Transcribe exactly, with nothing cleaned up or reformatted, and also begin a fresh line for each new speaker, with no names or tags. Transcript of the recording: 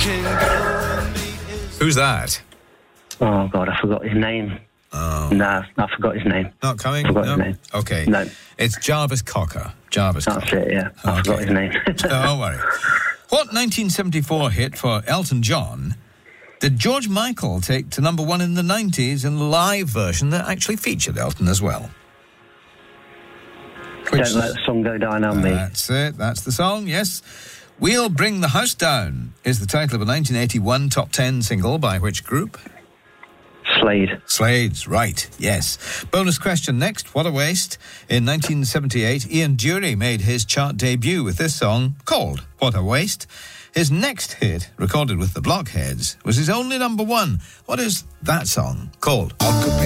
Who's that?
Oh, God, I forgot his name.
Oh.
Nah, I forgot his name.
Not coming?
I forgot
no?
his name.
Okay.
No.
It's Jarvis Cocker. Jarvis
That's
Cocker.
it, yeah. I
Okay.
forgot his name.
Don't worry. What nineteen seventy-four hit for Elton John did George Michael take to number one in the nineties in a live version that actually featured Elton as well? Which
Don't Let the Sun Go Down on Me.
That's it. That's the song, yes. We'll Bring the House Down is the title of a nineteen eighty-one top ten single by which group?
Slade.
Slade's right, yes. Bonus question next. What a Waste. In nineteen seventy-eight, Ian Dury made his chart debut with this song called What a Waste. His next hit, recorded with the Blockheads, was his only number one. What is that song called? Occupy